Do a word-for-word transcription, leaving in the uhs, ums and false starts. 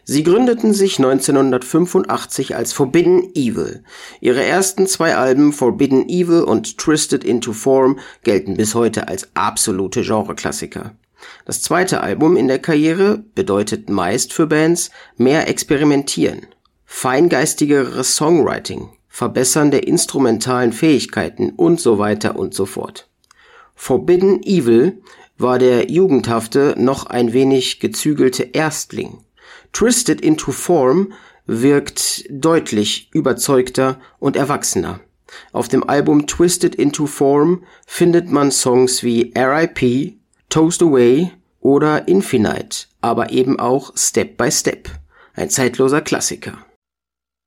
Sie gründeten sich neunzehnhundertfünfundachtzig als Forbidden Evil. Ihre ersten zwei Alben Forbidden Evil und Twisted into Form gelten bis heute als absolute Genreklassiker. Das zweite Album in der Karriere bedeutet meist für Bands mehr Experimentieren, feingeistigeres Songwriting, Verbessern der instrumentalen Fähigkeiten und so weiter und so fort. Forbidden Evil war der jugendhafte, noch ein wenig gezügelte Erstling. Twisted into Form wirkt deutlich überzeugter und erwachsener. Auf dem Album Twisted into Form findet man Songs wie R I P, Toast Away oder Infinite, aber eben auch Step by Step, ein zeitloser Klassiker.